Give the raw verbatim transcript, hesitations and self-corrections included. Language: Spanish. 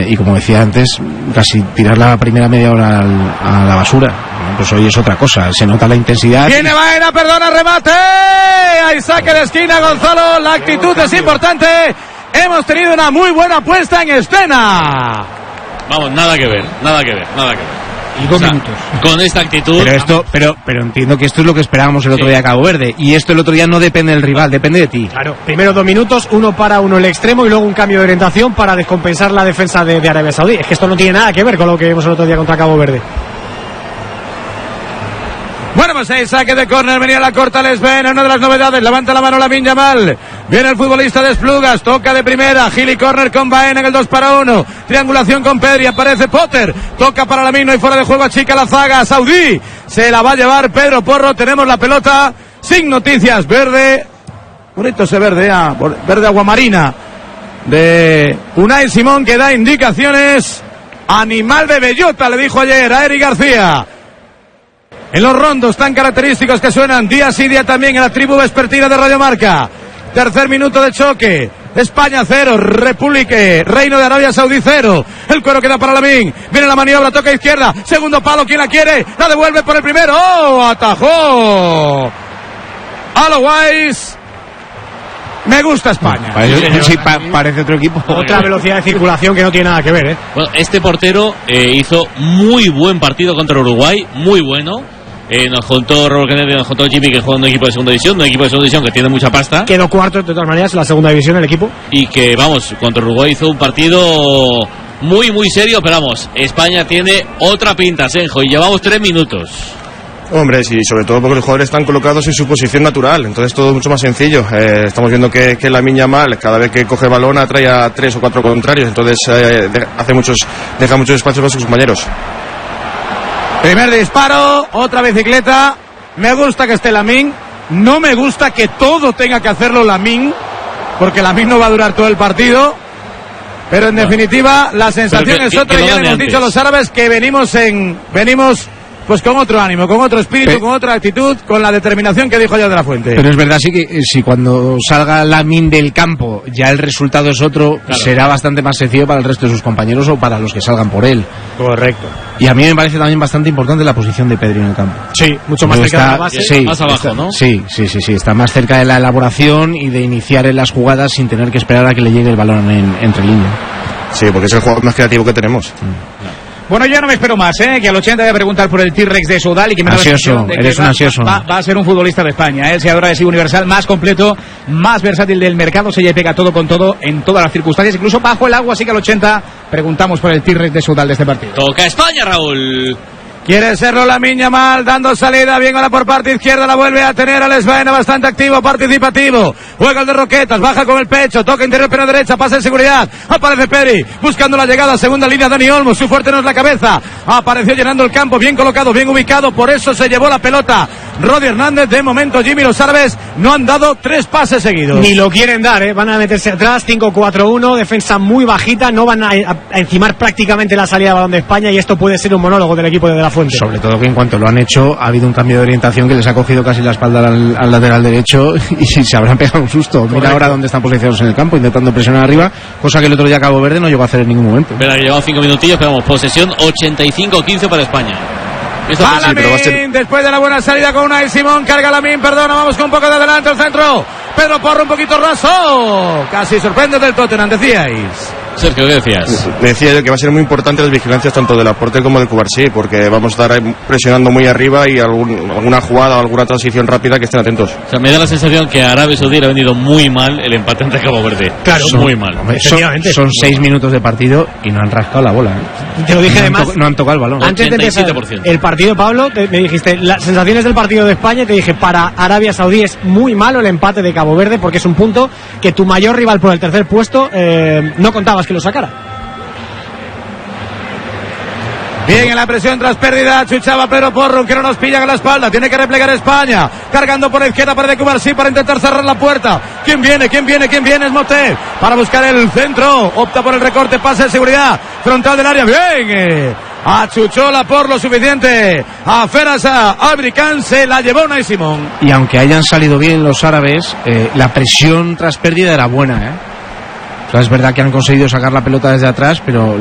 eh, y como decía antes, casi tirar la primera media hora al, a la basura. Pues hoy es otra cosa, se nota la intensidad. Viene Baena, perdona, remate. Hay saque de esquina, Gonzalo. La actitud es importante. Hemos tenido una muy buena puesta en escena. Vamos, nada que ver, nada que ver, nada que ver. Y dos o sea, minutos. Con esta actitud. Pero esto, pero, pero entiendo que esto es lo que esperábamos el otro Sí. día a Cabo Verde. Y esto el otro día no depende del rival, depende de ti. Claro, primero dos minutos, uno para uno el extremo y luego un cambio de orientación para descompensar la defensa de, de Arabia Saudí. Es que esto no tiene nada que ver con lo que vimos el otro día contra Cabo Verde. Bueno, pues ahí saque de córner, venía la corta Lesben, una de las novedades, levanta la mano Lamine Yamal, viene el futbolista de Esplugas, toca de primera, Gili corner con Baena en el dos para uno, triangulación con Pedri, aparece Potter, toca para Lamine, no hay fuera de juego, achica la zaga, Saudí, se la va a llevar Pedro Porro, tenemos la pelota, sin noticias, verde, bonito ese verde, ah, verde aguamarina, de Unai Simón que da indicaciones, animal de bellota, le dijo ayer a Eric García. En los rondos tan característicos que suenan día sí día también en la tribu vespertina de Radio Marca. Tercer minuto de choque. España cero, República, Reino de Arabia Saudí cero. El cuero queda para Lamine. Viene la maniobra, toca izquierda. Segundo palo, ¿quién la quiere? La devuelve por el primero. ¡Oh! Atajó. Alowais. Me gusta España. Parece, sí, pa, parece otro equipo. Otra velocidad de circulación que no tiene nada que ver, ¿eh? Bueno, este portero eh, hizo muy buen partido contra Uruguay, muy bueno. Eh, nos contó Robert Kennedy, nos contó Jimmy que juega en un equipo de segunda división, un equipo de segunda división que tiene mucha pasta. Quedó cuarto de todas maneras en la segunda división el equipo. Y que, vamos, contra Uruguay hizo un partido muy, muy serio, pero vamos, España tiene otra pinta, Senjo, y llevamos tres minutos. Hombre, sí, sobre todo porque los jugadores están colocados en su posición natural, entonces todo es mucho más sencillo. Eh, estamos viendo que, que Lamine Yamal, cada vez que coge el balón, atrae a tres o cuatro contrarios, entonces eh, de, hace muchos, deja muchos espacios para sus compañeros. Primer disparo, otra bicicleta. Me gusta que esté Lamine. No me gusta que todo tenga que hacerlo Lamine, porque Lamine no va a durar todo el partido. Pero en definitiva, la sensación que, es que, otra. que Y ya le hemos antes. dicho a los árabes que venimos en, venimos pues con otro ánimo, con otro espíritu, Pe- con otra actitud, con la determinación que dijo ya de la Fuente. Pero es verdad, sí que eh, si cuando salga Lamine del campo ya el resultado es otro, Claro. será bastante más sencillo para el resto de sus compañeros o para los que salgan por él. Correcto. Y a mí me parece también bastante importante la posición de Pedri en el campo. Sí, mucho más Pero cerca de la está- base. sí, Más abajo, está- ¿no? Sí, sí, sí, sí, está más cerca de la elaboración y de iniciar en las jugadas sin tener que esperar a que le llegue el balón en, entre líneas. Sí, porque es el jugador más creativo que tenemos. Bueno, yo no me espero más, ¿eh? Que al ochenta voy a preguntar por el T-Rex de Soudal y que me da la Ansioso, sensación de que eres un va, ansioso. Va, va a ser un futbolista de España, ¿eh? El jugador de sí universal más completo, más versátil del mercado, se le pega todo con todo en todas las circunstancias, incluso bajo el agua, así que al ochenta preguntamos por el T-Rex de Soudal de este partido. Toca España, Raúl. Quiere serlo Lamine Yamal, dando salida, bien ahora por parte izquierda, la vuelve a tener a Lesbaena, bastante activo, participativo, juega el de Roquetas, baja con el pecho, toca interior pero derecha, pasa en seguridad, aparece Pedri, buscando la llegada, segunda línea Dani Olmo, su fuerte no es la cabeza, apareció llenando el campo, bien colocado, bien ubicado, por eso se llevó la pelota Rodi Hernández. De momento Jimmy, los árabes no han dado tres pases seguidos. Ni lo quieren dar, ¿eh? Van a meterse atrás, cinco cuatro uno, defensa muy bajita, no van a, a, a encimar prácticamente la salida de balón de España y esto puede ser un monólogo del equipo de De La Fuente. Sobre todo que en cuanto lo han hecho ha habido un cambio de orientación que les ha cogido casi la espalda al, al lateral derecho y se habrán pegado un susto. Correcto. Mira ahora dónde están posicionados en el campo, intentando presionar arriba, cosa que el otro día Cabo Verde no llegó a hacer en ningún momento. Espera, que llevamos cinco minutillos, pero vamos, posesión ochenta y cinco quince para España. Va Lamine, después de la buena salida con Unai Simón, carga Lamine, perdona, vamos con un poco de adelante al centro. Pedro Porro un poquito raso, casi sorprende del Tottenham, decíais. Sergio, ¿qué decías? Decía yo que va a ser muy importante las vigilancias tanto del Laporte como de Cubarsí, porque vamos a estar presionando muy arriba y algún, alguna jugada o alguna transición rápida que estén atentos. O sea, me da la sensación que a Arabia Saudí le ha venido muy mal el empate ante Cabo Verde. Claro, son, muy mal. Hombre, son, son seis minutos de partido y no han rascado la bola, ¿eh? Te lo dije no además. Han to- no han tocado el balón. Antes de empezar el partido, Pablo, te, me dijiste las sensaciones del partido de España. Te dije, para Arabia Saudí es muy malo el empate de Cabo Verde porque es un punto que tu mayor rival por el tercer puesto eh, no contabas que lo sacara. Bien en la presión tras pérdida, chuchaba Pedro Porro, que no nos pillan en la espalda, tiene que replegar España, cargando por la izquierda para de Cubarsí para intentar cerrar la puerta. ¿Quién viene? ¿Quién viene? ¿Quién viene? Es Moté para buscar el centro, opta por el recorte, pase de seguridad, frontal del área, bien, eh. achuchó la por lo suficiente a Ferasa, Abricán, se la llevó Unai Simón. Y aunque hayan salido bien los árabes, eh, la presión tras pérdida era buena, ¿eh? O sea, es verdad que han conseguido sacar la pelota desde atrás, pero